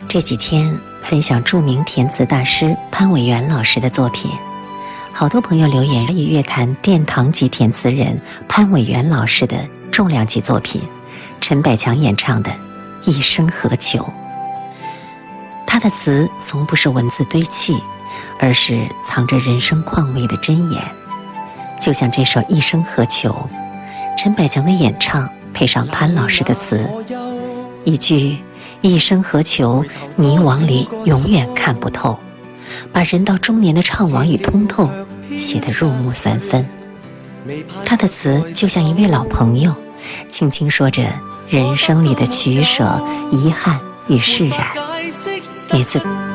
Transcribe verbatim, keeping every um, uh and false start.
这几天分享著名填词大师潘伟元老师的作品，好多朋友留言与乐坛殿堂级填词人潘伟元老师的重量级作品陈百强演唱的《一生何求》。他的词从不是文字堆砌，而是藏着人生况味的箴言。就像这首《一生何求》，陈百强的演唱配上潘老师的词，一句一生何求，迷惘里永远看不透，把人到中年的怅惘与通透写得入木三分。他的词就像一位老朋友，轻轻说着人生里的取舍、遗憾与释然。每次